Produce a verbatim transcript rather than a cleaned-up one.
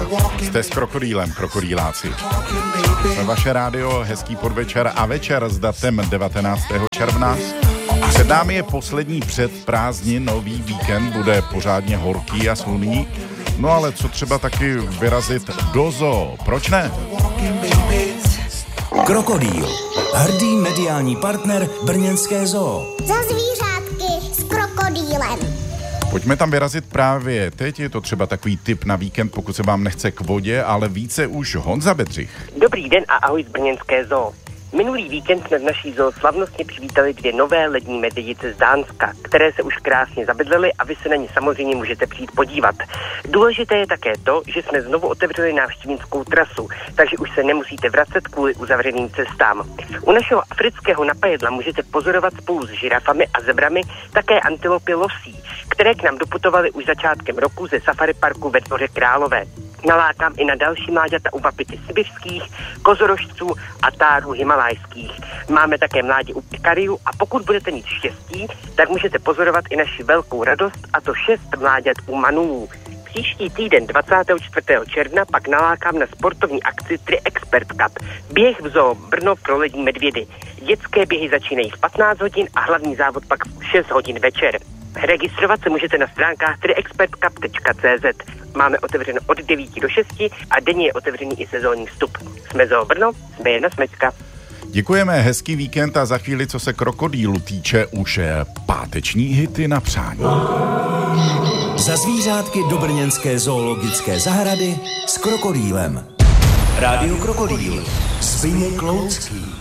Jste s Krokodýlem, krokodýláci. Vaše rádio, hezký podvečer a večer s datem devatenáctého června. Před námi je poslední předprázdnin, nový víkend, bude pořádně horký a slunný. No ale co třeba taky vyrazit do zoo, proč ne? Krokodýl, hrdý mediální partner brněnské zoo. Za zvířátky s krokodýlem. Pojďme tam vyrazit právě teď, je to třeba takový tip na víkend, pokud se vám nechce k vodě, ale více už Honza Bedřich. Dobrý den a ahoj z brněnské zoo. Minulý víkend jsme v naší zoo slavnostně přivítali dvě nové lední medvědice z Dánska, které se už krásně zabydlely a vy se na ně samozřejmě můžete přijít podívat. Důležité je také to, že jsme znovu otevřeli návštěvnickou trasu, takže už se nemusíte vracet kvůli uzavřeným cestám. U našeho afrického napajedla můžete pozorovat spolu s žirafami a zebrami také antilopy losí, které k nám doputovaly už začátkem roku ze safari parku ve Dvoře Králové. Nalákám i na další mláďata u papity sibirských, kozorožců a tárů himalajských. Máme také mládě u pikariů a pokud budete mít štěstí, tak můžete pozorovat i naši velkou radost, a to šest mláďat u manulů. Příští týden dvacátého čtvrtého června pak nalákám na sportovní akci Tri Expert Cup. Běh v zoo Brno pro lední medvědy. Dětské běhy začínají v patnáct hodin a hlavní závod pak v šest hodin večer. Registrovat se můžete na stránkách tri expert cup tečka cé zet. Máme otevřeno od devíti do šesti a denně je otevřený i sezónní vstup. Jsme Zoo Brno, jsme jedna smečka. Děkujeme, hezký víkend a za chvíli, co se krokodýlu týče, už je páteční hity na přání. Za zvířátky do brněnské zoologické zahrady s krokodýlem. Rádio Krokodýl. Zbyněk Loucký.